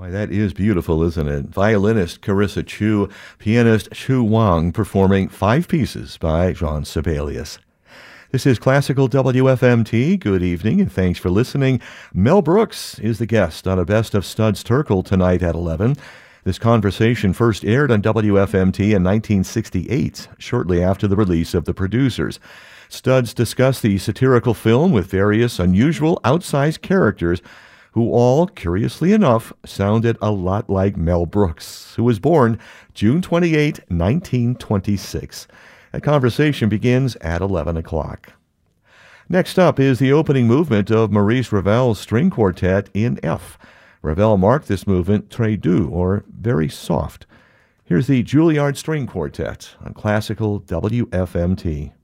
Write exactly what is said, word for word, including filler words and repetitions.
Boy, that is beautiful, isn't it? Violinist Carissa Chu, pianist Shu Wang performing five pieces by Jean Sibelius. This is Classical W F M T. Good evening and thanks for listening. Mel Brooks is the guest on a Best of Studs Terkel tonight at eleven. This conversation first aired on W F M T in nineteen sixty-eight, shortly after the release of The Producers. Studs discuss the satirical film with various unusual, outsized characters who all, curiously enough, sounded a lot like Mel Brooks, who was born June twenty-eighth, nineteen twenty-six. That conversation begins at eleven o'clock. Next up is the opening movement of Maurice Ravel's string quartet in F. Ravel marked this movement très doux, or very soft. Here's the Juilliard String Quartet on Classical W F M T.